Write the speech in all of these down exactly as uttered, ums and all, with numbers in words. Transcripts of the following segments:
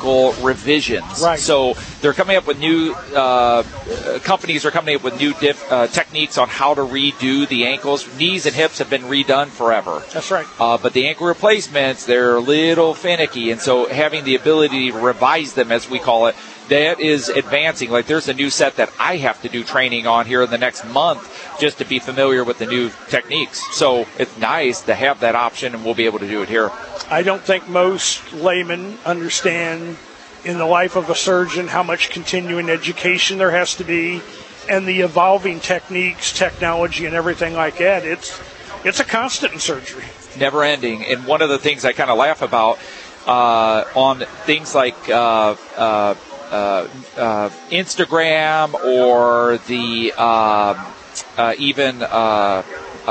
ankle revisions. Right. So they're coming up with new, uh, companies are coming up with new diff, uh, techniques on how to redo the ankles. Knees and hips have been redone forever. That's right. Uh, but the ankle replacements, they're a little finicky. And so having the ability to revise them, as we call it, that is advancing. Like there's a new set that I have to do training on here in the next month just to be familiar with the new techniques. So it's nice to have that option, and we'll be able to do it here. I don't think most laymen understand in the life of a surgeon how much continuing education there has to be, and the evolving techniques, technology, and everything like that. It's it's a constant in surgery. Never ending. And one of the things I kind of laugh about uh, on things like uh, uh, uh, uh, Instagram or the uh, uh, even uh,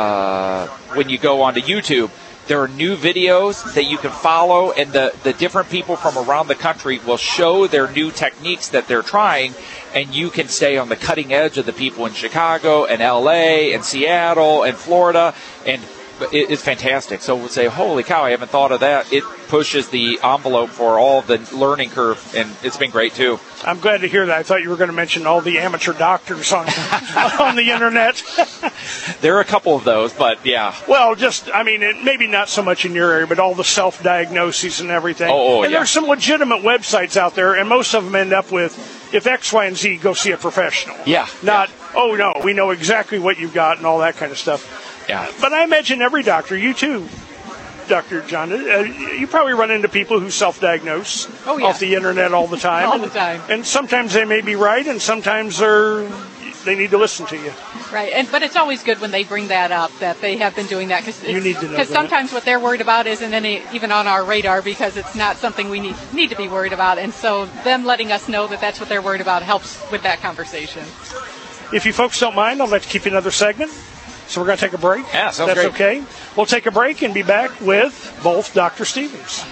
uh, when you go onto YouTube, there are new videos that you can follow, and the, the different people from around the country will show their new techniques that they're trying, and you can stay on the cutting edge of the people in Chicago and L A and Seattle and Florida, and it, it's fantastic. So we'll say, holy cow, I haven't thought of that. It pushes the envelope for all the learning curve, and it's been great too. I'm glad to hear that. I thought you were going to mention all the amateur doctors on on the internet. There are a couple of those, but yeah. Well, just, I mean, it, maybe not so much in your area, but all the self-diagnoses and everything. Oh, oh and yeah. There's some legitimate websites out there, and most of them end up with, if X, Y, and Z, go see a professional. Yeah. Not, yeah. oh, no, we know exactly what you've got and all that kind of stuff. Yeah. But I imagine every doctor, you too, Doctor John, uh, you probably run into people who self-diagnose oh, yeah. off the internet all the time. all and, the time. And sometimes they may be right, and sometimes they're they need to listen to you. Right, and but it's always good when they bring that up, that they have been doing that. Cause you need to know Because sometimes what they're worried about isn't any, even on our radar, because it's not something we need, need to be worried about. And so them letting us know that that's what they're worried about helps with that conversation. If you folks don't mind, I'd like to keep you another segment. So we're going to take a break. Yeah, sounds That's great. okay. We'll take a break and be back with both Doctor Stevens.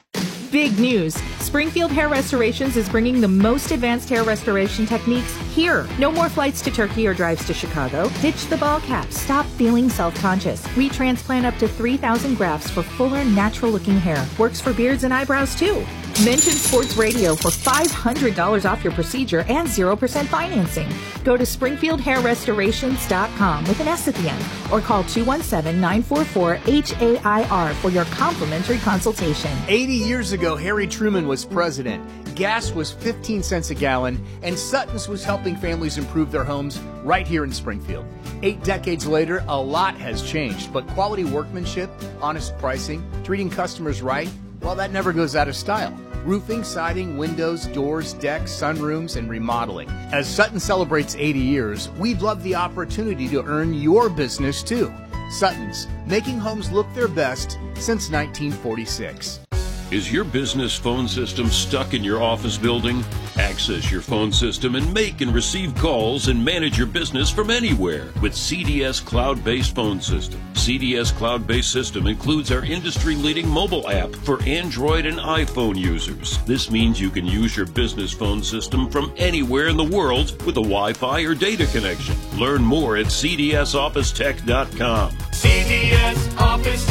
Big news. Springfield Hair Restorations is bringing the most advanced hair restoration techniques here. No more flights to Turkey or drives to Chicago. Ditch the ball cap. Stop feeling self-conscious. We transplant up to three thousand grafts for fuller, natural-looking hair. Works for beards and eyebrows, too. Mention Sports Radio for five hundred dollars off your procedure and zero percent financing. Go to springfield hair restorations dot com with an S at the end, or call two one seven, nine four four, H A I R for your complimentary consultation. eighty years ago, Harry Truman was president. Gas was fifteen cents a gallon, and Sutton's was helping families improve their homes right here in Springfield. Eight decades later, a lot has changed, but quality workmanship, honest pricing, treating customers right, well, that never goes out of style. Roofing, siding, windows, doors, decks, sunrooms, and remodeling. As Sutton celebrates eighty years, we'd love the opportunity to earn your business too. Sutton's, making homes look their best since nineteen forty-six. Is your business phone system stuck in your office building? Access your phone system and make and receive calls and manage your business from anywhere with C D S Cloud-Based Phone System. C D S Cloud-Based System includes our industry-leading mobile app for Android and iPhone users. This means you can use your business phone system from anywhere in the world with a Wi-Fi or data connection. Learn more at C D S office tech dot com. C D S Office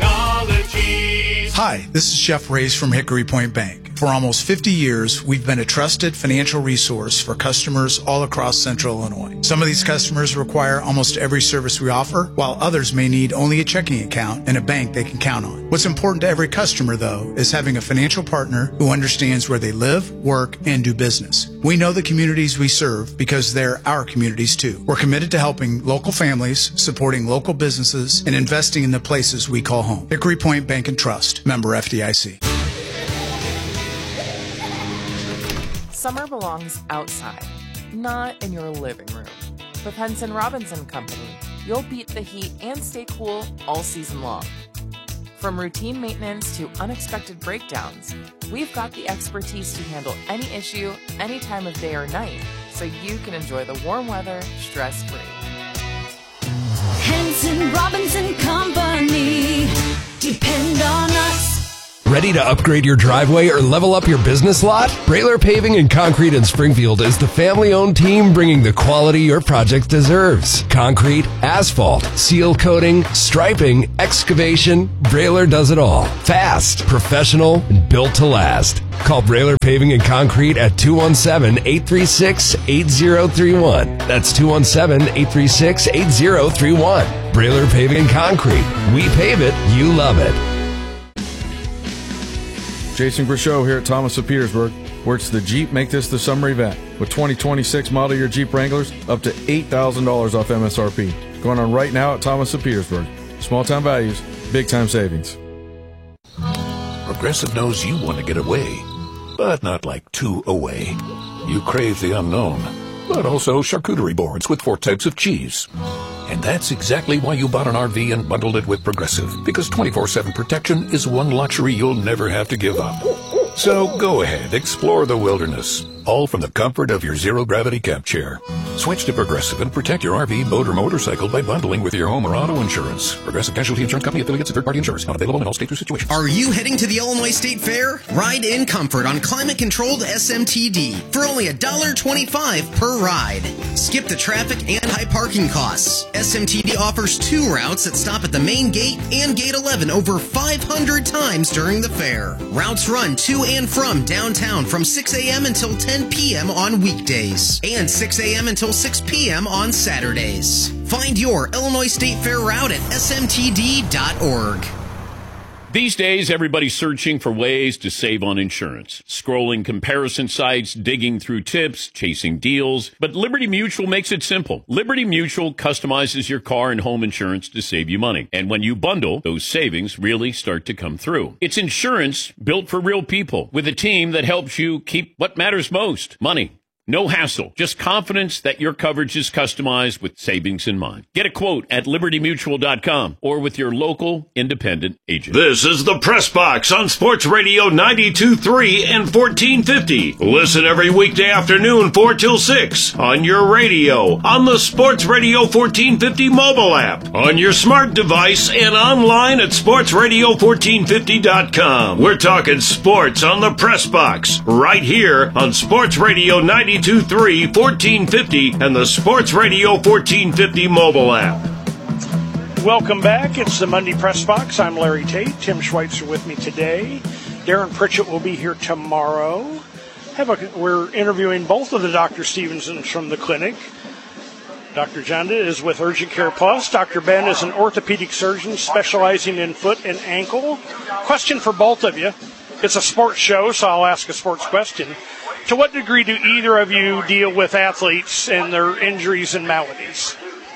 Technologies. Hi, this is Jeff Reyes from Hickory Point Bank. For almost fifty years, we've been a trusted financial resource for customers all across Central Illinois. Some of these customers require almost every service we offer, while others may need only a checking account and a bank they can count on. What's important to every customer, though, is having a financial partner who understands where they live, work, and do business. We know the communities we serve because they're our communities, too. We're committed to helping local families, supporting local businesses, and investing in the places we call home. Hickory Point Bank and Trust, member F D I C. Summer belongs outside, not in your living room. With Henson Robinson Company, you'll beat the heat and stay cool all season long. From routine maintenance to unexpected breakdowns, we've got the expertise to handle any issue, any time of day or night, so you can enjoy the warm weather stress-free. Henson Robinson Company, depend on us. Ready to upgrade your driveway or level up your business lot? Brailer Paving and Concrete in Springfield is the family-owned team bringing the quality your project deserves. Concrete, asphalt, seal coating, striping, excavation, Brailer does it all. Fast, professional, and built to last. Call Brailer Paving and Concrete at two one seven, eight three six, eight zero three one. That's two one seven, eight three six, eight zero three one. Brailer Paving and Concrete. We pave it, you love it. Jason Grishow here at Thomas of Petersburg, where it's the Jeep Make This the Summer event with twenty twenty-six model year Jeep Wranglers up to eight thousand dollars off M S R P. Going on right now at Thomas of Petersburg. Small town values, big time savings. Progressive knows you want to get away, but not like too away. You crave the unknown, but also charcuterie boards with four types of cheese. And that's exactly why you bought an R V and bundled it with Progressive, because twenty-four seven protection is one luxury you'll never have to give up. So go ahead, explore the wilderness, all from the comfort of your zero-gravity camp chair. Switch to Progressive and protect your R V, boat, or motorcycle by bundling with your home or auto insurance. Progressive Casualty Insurance Company, affiliates, and third-party insurers. Not available in all states or situations. Are you heading to the Illinois State Fair? Ride in comfort on climate-controlled S M T D for only one dollar twenty-five per ride. Skip the traffic and high parking costs. S M T D offers two routes that stop at the main gate and gate eleven over five hundred times during the fair. Routes run to and from downtown from six a.m. until ten p.m. on weekdays and six a.m. until six p.m. on Saturdays. Find your Illinois State Fair route at S M T D dot org. These days, everybody's searching for ways to save on insurance. Scrolling comparison sites, digging through tips, chasing deals. But Liberty Mutual makes it simple. Liberty Mutual customizes your car and home insurance to save you money. And when you bundle, those savings really start to come through. It's insurance built for real people with a team that helps you keep what matters most, money. No hassle, just confidence that your coverage is customized with savings in mind. Get a quote at liberty mutual dot com or with your local independent agent. This is the Press Box on Sports Radio ninety-two point three and fourteen fifty. Listen every weekday afternoon four till six on your radio, on the Sports Radio fourteen fifty mobile app, on your smart device, and online at sports radio fourteen fifty dot com. We're talking sports on the Press Box right here on Sports Radio ninety-two point three, fourteen fifty and the Sports Radio fourteen fifty mobile app. Welcome back. It's the Monday Press Box. I'm Larry Tate. Tim Schweitzer with me today. Darren Pritchett will be here tomorrow. Have a, we're interviewing both of the Doctor Stevensons from the clinic. Doctor Janda is with Urgent Care Plus. Doctor Ben is an orthopedic surgeon specializing in foot and ankle. Question for both of you. It's a sports show, so I'll ask a sports question. To what degree do either of you deal with athletes and their injuries and maladies?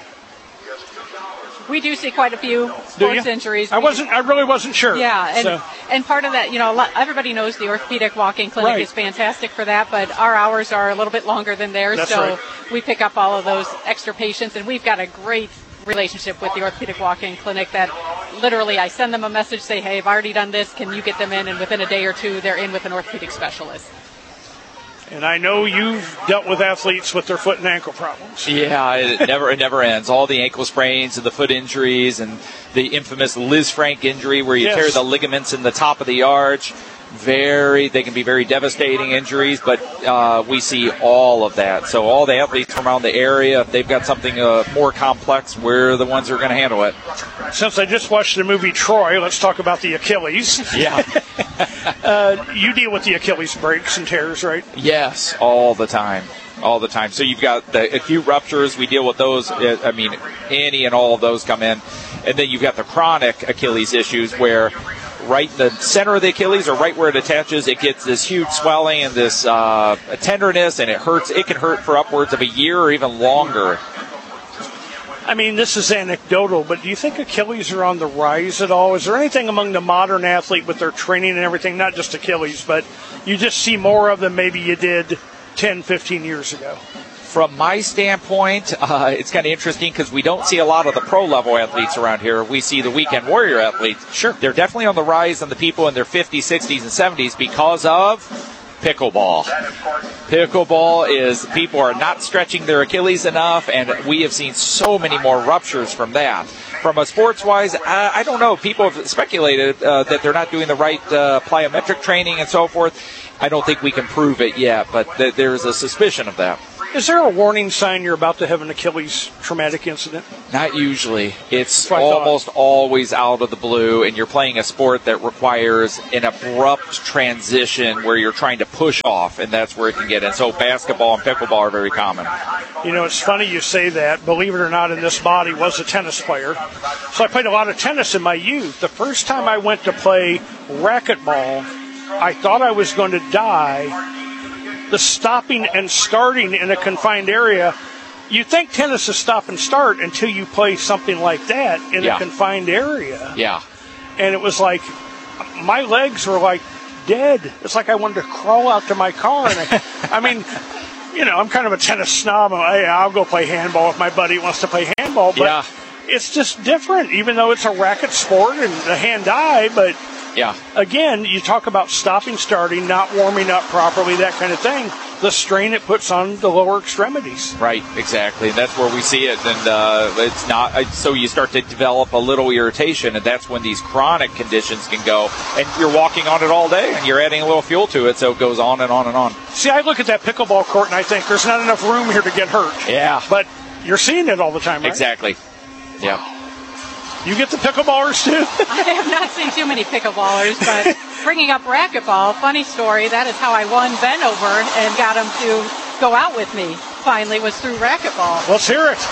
We do see quite a few sports injuries. I wasn't. I really wasn't sure. Yeah, and so. and part of that, you know, a lot, everybody knows the orthopedic walk-in clinic Right. is fantastic for that, but our hours are a little bit longer than theirs, That's so right. we pick up all of those extra patients, and we've got a great relationship with the orthopedic walk-in clinic that literally I send them a message, say, hey, I've already done this, can you get them in? And within a day or two, they're in with an orthopedic specialist. And I know you've dealt with athletes with their foot and ankle problems. Yeah, it never it never ends. All the ankle sprains and the foot injuries and the infamous Liz Frank injury where you Yes. tear the ligaments in the top of the arch. Very, they can be very devastating injuries, but uh, we see all of that. So all the athletes from around the area, if they've got something uh, more complex, we're the ones who are going to handle it. Since I just watched the movie Troy, let's talk about the Achilles. Yeah. uh, you deal with the Achilles breaks and tears, right? Yes, all the time. All the time. So you've got the acute ruptures. We deal with those. I mean, any and all of those come in. And then you've got the chronic Achilles issues where right in the center of the Achilles or right where it attaches, it gets this huge swelling and this uh, tenderness, and it hurts. It can hurt for upwards of a year or even longer. I mean, this is anecdotal, but do you think Achilles are on the rise at all? Is there anything among the modern athlete with their training and everything, not just Achilles, but you just see more of them maybe you did ten, fifteen years ago? From my standpoint, uh, it's kind of interesting because we don't see a lot of the pro-level athletes around here. We see the weekend warrior athletes. Sure. They're definitely on the rise on the people in their fifties, sixties, and seventies because of pickleball. Pickleball is people are not stretching their Achilles enough, and we have seen so many more ruptures from that. From a sports-wise, I, I don't know. People have speculated uh, that they're not doing the right uh, plyometric training and so forth. I don't think we can prove it yet, but th- there's a suspicion of that. Is there a warning sign you're about to have an Achilles traumatic incident? Not usually. It's what I thought. almost always out of the blue, and you're playing a sport that requires an abrupt transition where you're trying to push off, and that's where it can get in. So basketball and pickleball are very common. You know, it's funny you say that. Believe it or not, in this body was a tennis player. So I played a lot of tennis in my youth. The first time I went to play racquetball, I thought I was going to die. The stopping and starting in a confined area, you think tennis is stop and start until you play something like that in Yeah. a confined area. Yeah. And it was like, my legs were like dead. It's like I wanted to crawl out to my car. And I, I mean, you know, I'm kind of a tennis snob. I, I'll go play handball if my buddy wants to play handball. But Yeah. it's just different, even though it's a racket sport and a hand-eye. But Yeah. again, you talk about stopping, starting, not warming up properly, that kind of thing. The strain it puts on the lower extremities. Right, exactly. And that's where we see it. And uh, it's not, uh, so you start to develop a little irritation, and that's when these chronic conditions can go. And you're walking on it all day, and you're adding a little fuel to it, so it goes on and on and on. See, I look at that pickleball court and I think there's not enough room here to get hurt. Yeah. But you're seeing it all the time, right? Exactly. Yeah. You get the pickleballers too? I have not seen too many pickleballers, but bringing up racquetball, funny story, that is how I won Ben over and got him to go out with me, finally, was through racquetball. Let's hear it.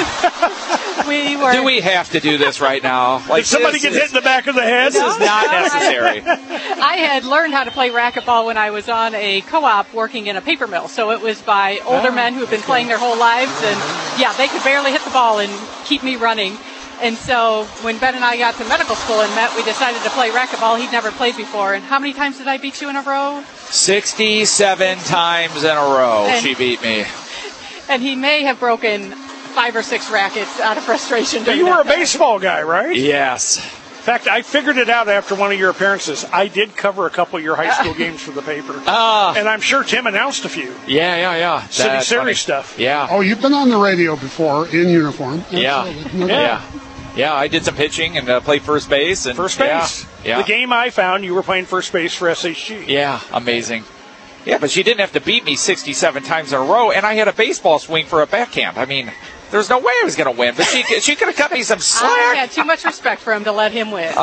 we were. Do we have to do this right now? Like, Did somebody this get is- hit in the back of the head? This is not necessary. I had learned how to play racquetball when I was on a co-op working in a paper mill. So it was by older Oh, men who had been playing their whole lives, and yeah, they could barely hit the ball and keep me running. And so when Ben and I got to medical school and met, we decided to play racquetball. He'd never played before. And how many times did I beat you in a row? sixty-seven times in a row And- she beat me. And he may have broken five or six rackets out of frustration. But during you were a that time. baseball guy, right? Yes. In fact, I figured it out after one of your appearances. I did cover a couple of your high school games for the paper. Ah. And I'm sure Tim announced a few. Yeah, yeah, yeah. City That's Series funny. stuff. Yeah. Oh, you've been on the radio before in uniform. Yeah. Absolutely. No Yeah. doubt. Yeah, I did some pitching and uh, played first base. And First base. Yeah. yeah. The game I found, you were playing first base for S H G. Yeah, amazing. Yeah, but she didn't have to beat me sixty-seven times in a row, and I had a baseball swing for a backhand. I mean, there's no way I was going to win, but she she could have cut me some I slack. had too much respect for him to let him win.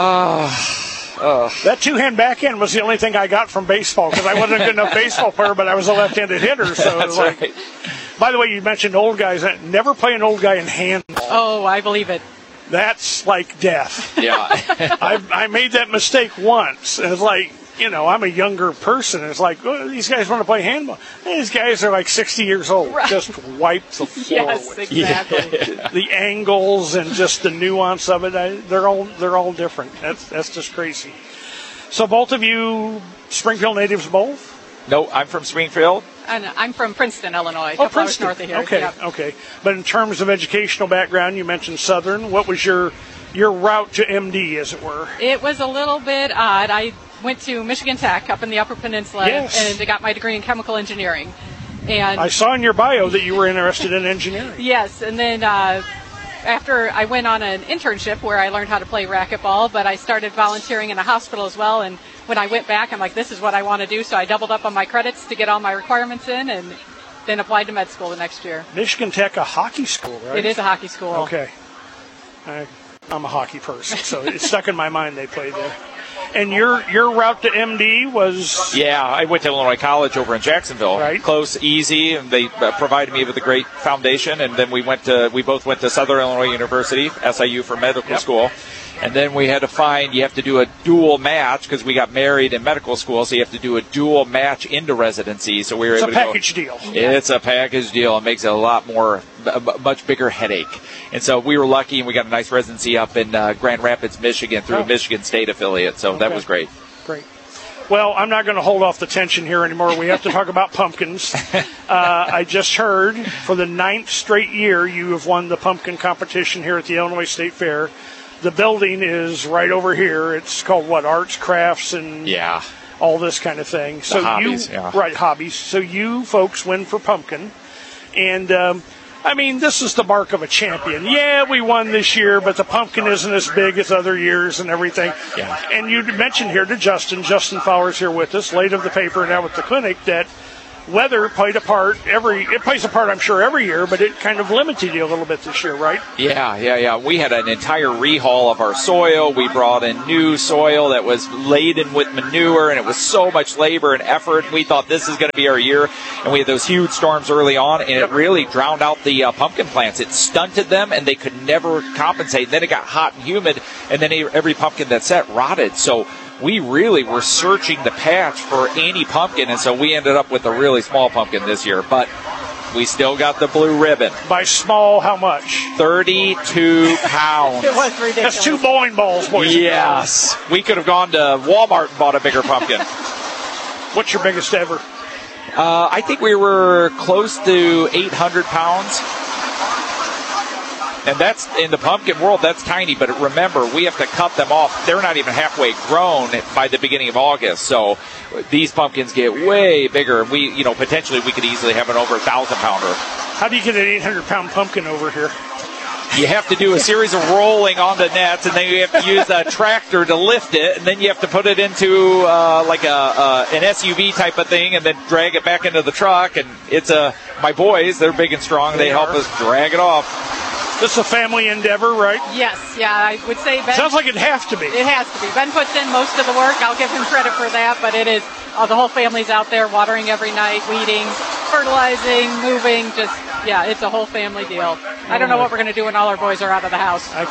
Uh, That two-hand backhand was the only thing I got from baseball because I wasn't a good enough baseball player, but I was a left-handed hitter. So it was That's like, right. By the way, you mentioned old guys. Never play an old guy in handball. Oh, I believe it. That's like death. Yeah. I, I made that mistake once. And it's like, you know, I'm a younger person. It's like, oh, these guys want to play handball. These guys are like sixty years old. Right. Just wipe the floor Yes, with it. exactly. The angles and just the nuance of it, I, they're all they're all different. That's that's just crazy. So both of you Springfield natives, both? No, I'm from Springfield. And I'm from Princeton, Illinois, a Oh, couple hours Princeton. north of here. Okay, Yep. okay. But in terms of educational background, you mentioned Southern. What was your your route to M D, as it were? It was a little bit odd. I went to Michigan Tech up in the Upper Peninsula Yes. and got my degree in chemical engineering. And I saw in your bio that you were interested in engineering. yes, and then uh, after I went on an internship where I learned how to play racquetball, but I started volunteering in a hospital as well. And when I went back, I'm like, this is what I want to do. So I doubled up on my credits to get all my requirements in, and then applied to med school the next year. Michigan Tech, a hockey school, right? It is a hockey school. Okay. I, I'm a hockey person, so it's stuck in my mind they played there. And your your route to M D was Yeah, I went to Illinois College over in Jacksonville. Right. Close, easy, and they uh, provided me with a great foundation. And then we went to we both went to Southern Illinois University, S I U, for medical Yep. school. And then we had to find you have to do a dual match because we got married in medical school, so you have to do a dual match into residency. So we were it's a able to go. package deal. It's a package deal. It makes it a lot more, a much bigger headache. And so we were lucky, and we got a nice residency up in uh, Grand Rapids, Michigan, through Oh. a Michigan State affiliate. So that Okay. was great. Great. Well, I'm not going to hold off the tension here anymore. We have to talk about pumpkins. Uh, I just heard for the ninth straight year you have won the pumpkin competition here at the Illinois State Fair. The building is right over here. It's called what? Arts, crafts, and Yeah. all this kind of thing. So hobbies, you, yeah. right, hobbies. So you folks win for pumpkin, and um, I mean this is the mark of a champion. Yeah, we won this year, but the pumpkin isn't as big as other years and everything. Yeah. And you mentioned here to Justin, Justin Fowler's here with us, late of the paper now with the clinic, that weather played a part every, it plays a part, I'm sure, every year, but it kind of limited you a little bit this year, right? Yeah, yeah, yeah. We had an entire rehaul of our soil. We brought in new soil that was laden with manure, and it was so much labor and effort. We thought this is going to be our year, and we had those huge storms early on, and it really drowned out the uh, pumpkin plants. It stunted them, and they could never compensate. And then it got hot and humid, and then every pumpkin that set rotted. So we really were searching the patch for any pumpkin, and so we ended up with a really small pumpkin this year. But we still got the blue ribbon. By small, how much? thirty-two pounds. It was ridiculous. That's two bowling balls, boys. Yes. We could have gone to Walmart and bought a bigger pumpkin. What's your biggest ever? Uh, I think we were close to eight hundred pounds. And that's, in the pumpkin world, that's tiny. But remember, we have to cut them off. They're not even halfway grown by the beginning of August. So these pumpkins get way bigger. And we, you know, potentially we could easily have an over a thousand pounder. How do you get an eight hundred pound pumpkin over here? You have to do a series of rolling on the nets, and then you have to use a tractor to lift it, and then you have to put it into uh, like a uh, an S U V type of thing, and then drag it back into the truck. And it's a my boys, they're big and strong. They, they help us drag it off. This is a family endeavor, right? Yes, yeah, I would say Ben. Sounds like it has to be. It has to be. Ben puts in most of the work. I'll give him credit for that, but it is, uh, the whole family's out there watering every night, weeding, fertilizing, moving, just, yeah, it's a whole family deal. I don't know what we're going to do when all our boys are out of the house. I,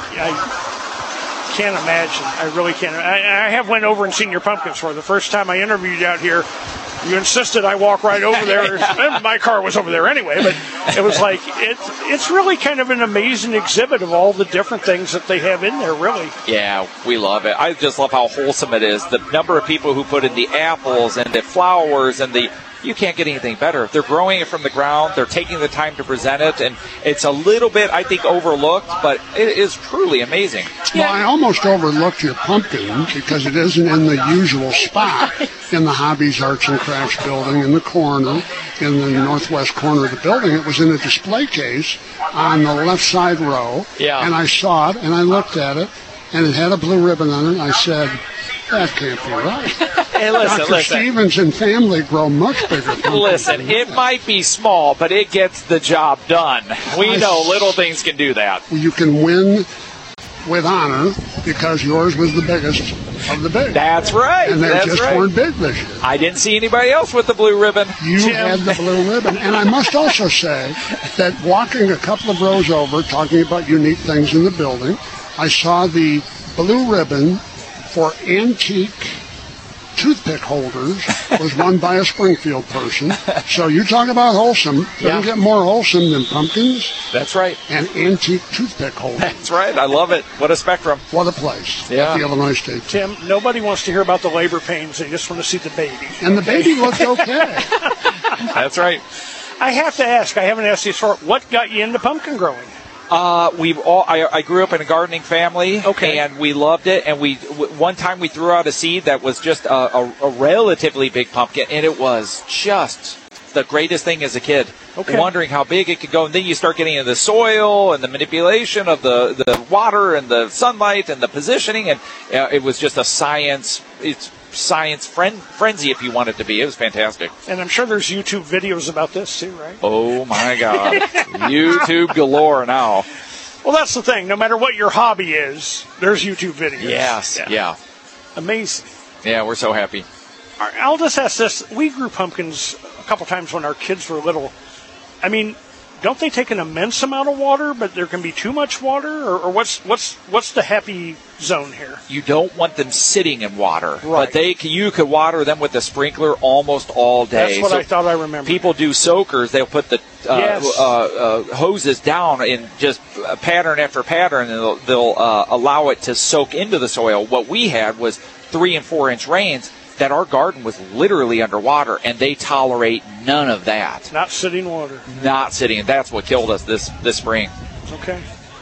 I can't imagine. I really can't. I, I have went over and seen your pumpkin store. The first time I interviewed you out here, you insisted I walk right over there. My car was over there anyway, but it was like, it's it's really kind of an amazing exhibit of all the different things that they have in there, really. Yeah, we love it. I just love how wholesome it is. The number of people who put in the apples and the flowers and the, you can't get anything better. They're growing it from the ground. They're taking the time to present it, and it's a little bit, I think, overlooked, but it is truly amazing. Well, I almost overlooked your pumpkin because it isn't in the usual spot in the Hobbies Arts and Crafts building in the corner, in the northwest corner of the building. It was in a display case on the left side row, yeah. And I saw it, and I looked at it, and it had a blue ribbon on it, and I said, that can't be right. Hey, listen, Doctor listen. Stevens and family grow much bigger pumpkins. Listen, it might be small, but it gets the job done. We I know s- little things can do that. You can win with honor because yours was the biggest of the big. That's right. And they That's just right. weren't big this year. I didn't see anybody else with the blue ribbon. You Jim. had the blue ribbon. And I must also say that walking a couple of rows over, talking about unique things in the building, I saw the blue ribbon for antique toothpick holders was won by a Springfield person. So you talk about wholesome. Doesn't Yeah. get more wholesome than pumpkins That's right. and antique toothpick holders. That's right. I love it. What a spectrum. What a place. Yeah. At the Illinois State. Tim, nobody wants to hear about the labor pains. They just want to see the baby. And the baby looked okay. That's right. I have to ask, I haven't asked you before, what got you into pumpkin growing? Uh, we've all. I, I grew up in a gardening family, Okay. and we loved it. And we w- one time we threw out a seed that was just a, a, a relatively big pumpkin, and it was just the greatest thing as a kid. Okay. Wondering how big it could go, and then you start getting into the soil and the manipulation of the, the water and the sunlight and the positioning, and uh, it was just a science. It's science fren- frenzy, if you want it to be. It was fantastic. And I'm sure there's YouTube videos about this too, right? Oh my God, YouTube galore now. Well, that's the thing. No matter what your hobby is, there's YouTube videos. Yes, Yeah. yeah, Amazing. yeah. We're so happy. All right, I'll just ask this. We grew pumpkins a couple times when our kids were little. I mean, don't they take an immense amount of water, but there can be too much water? Or, or what's what's what's the happy zone here? You don't want them sitting in water, Right. but they can, you could water them with a sprinkler almost all day. That's what So I thought I remembered. people do soakers. They'll put the uh, Yes. uh, uh, hoses down in just uh, pattern after pattern, and they'll, they'll uh, allow it to soak into the soil. What we had was three and four inch rains that our garden was literally underwater, and they tolerate none of that. Not sitting water. Not sitting, and that's what killed us this this spring. Okay.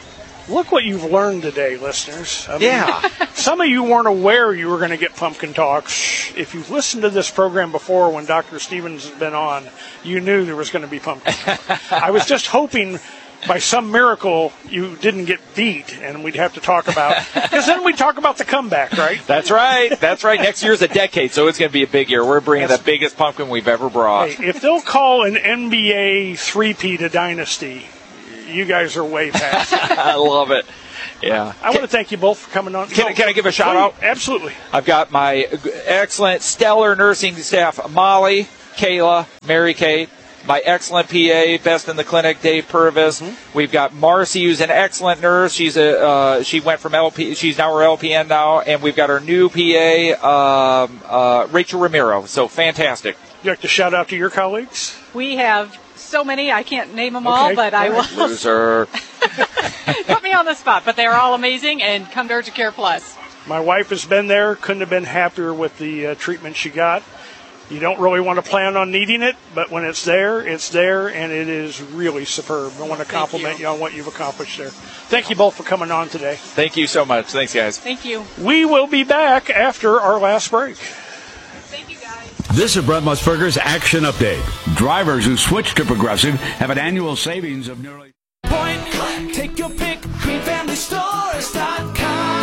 Look what you've learned today, listeners. I mean, Yeah. Some of you weren't aware you were going to get pumpkin talks. If you've listened to this program before when Doctor Stevens has been on, you knew there was going to be pumpkin talk. I was just hoping by some miracle you didn't get beat, and we'd have to talk about, because then we talk about the comeback, right? That's right. That's right. Next year's a decade, so it's going to be a big year. We're bringing That's, the biggest pumpkin we've ever brought. Hey, if they'll call an N B A three-peat a dynasty, you guys are way past it. I love it. Yeah. I want to thank you both for coming on. Can, no, can I give a shout out? Absolutely. I've got my excellent, stellar nursing staff, Molly, Kayla, Mary Kate, my excellent P A, best in the clinic, Dave Purvis. Mm-hmm. We've got Marcy, who's an excellent nurse. She's a uh, she went from L P. She's now our L P N now, and we've got our new P A, um, uh, Rachel Ramiro. So fantastic. You like to shout out to your colleagues? We have so many, I can't name them all, okay. but I will. Loser. Put me on the spot, but they're all amazing, and come to Urgent Care Plus. My wife has been there, couldn't have been happier with the uh, treatment she got. You don't really want to plan on needing it, but when it's there, it's there, and it is really superb. I want to compliment you. you on what you've accomplished there. Thank you both for coming on today. Thank you so much. Thanks, guys. Thank you. We will be back after our last break. Thank you, guys. This is Brent Musburger's Action Update. Drivers who switch to Progressive have an annual savings of nearly... Point, take your pick, green family stores dot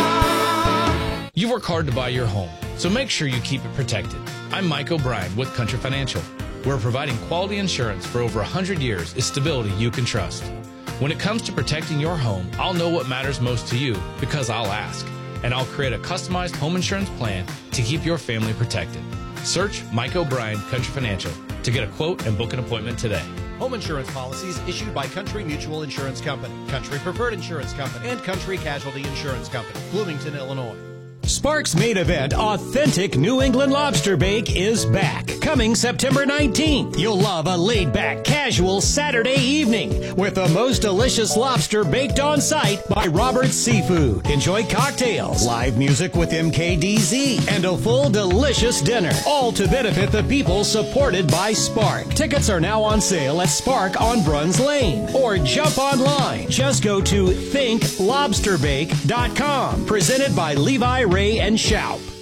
com. You work hard to buy your home, so make sure you keep it protected. I'm Mike O'Brien with Country Financial, where providing quality insurance for over one hundred years is stability you can trust. When it comes to protecting your home, I'll know what matters most to you because I'll ask, and I'll create a customized home insurance plan to keep your family protected. Search Mike O'Brien Country Financial to get a quote and book an appointment today. Home insurance policies issued by Country Mutual Insurance Company, Country Preferred Insurance Company, and Country Casualty Insurance Company, Bloomington, Illinois. Spark's main event, Authentic New England Lobster Bake, is back, coming September nineteenth. You'll love a laid-back, casual Saturday evening with the most delicious lobster baked on site by Robert's Seafood. Enjoy cocktails, live music with M K D Z, and a full delicious dinner, all to benefit the people supported by Spark. Tickets are now on sale at Spark on Bruns Lane, or jump online. Just go to think lobster bake dot com. Presented by Levi Ray and Shoup.